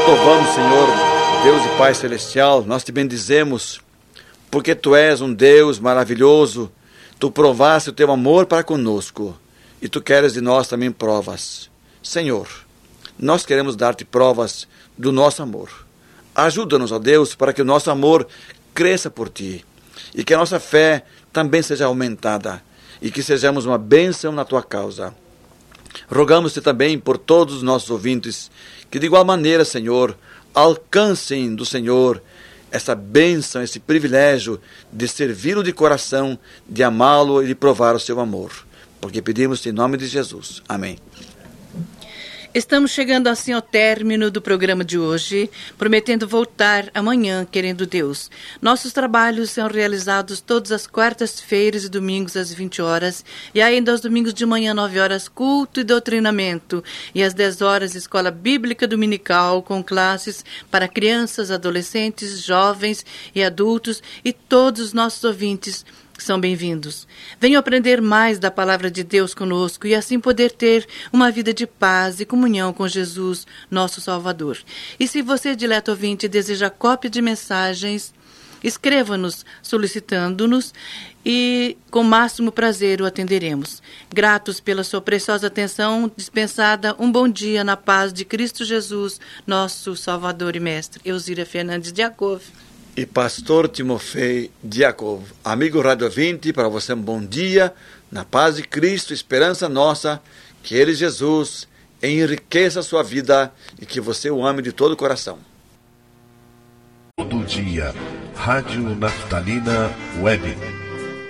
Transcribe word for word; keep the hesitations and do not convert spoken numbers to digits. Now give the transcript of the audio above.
louvamos, Senhor, Deus e Pai Celestial, nós te bendizemos, porque Tu és um Deus maravilhoso, Tu provaste o Teu amor para conosco, e Tu queres de nós também provas. Senhor, nós queremos dar-te provas do nosso amor. Ajuda-nos, ó Deus, para que o nosso amor cresça por Ti, e que a nossa fé também seja aumentada, e que sejamos uma bênção na Tua causa. Rogamos-te também por todos os nossos ouvintes, que de igual maneira, Senhor, alcancem do Senhor essa bênção, esse privilégio de servi-lo de coração, de amá-lo e de provar o seu amor. Porque pedimos em nome de Jesus. Amém. Estamos chegando assim ao término do programa de hoje, prometendo voltar amanhã, querendo Deus. Nossos trabalhos são realizados todas as quartas-feiras e domingos às vinte horas, e ainda aos domingos de manhã, nove horas, culto e doutrinamento, e às dez horas, escola bíblica dominical, com classes para crianças, adolescentes, jovens e adultos, e todos os nossos ouvintes são bem-vindos. Venham aprender mais da palavra de Deus conosco e assim poder ter uma vida de paz e comunhão com Jesus, nosso Salvador. E se você, dileto ouvinte, deseja cópia de mensagens, escreva-nos solicitando-nos e com máximo prazer o atenderemos. Gratos pela sua preciosa atenção dispensada, um bom dia na paz de Cristo Jesus, nosso Salvador e Mestre. Eusíria Fernandes de Jacob. E pastor Timofei Diakov, amigo Rádio vinte, para você um bom dia, na paz de Cristo, esperança nossa, que Ele, Jesus, enriqueça a sua vida e que você o ame de todo o coração. Todo dia, Rádio Naftalina Web.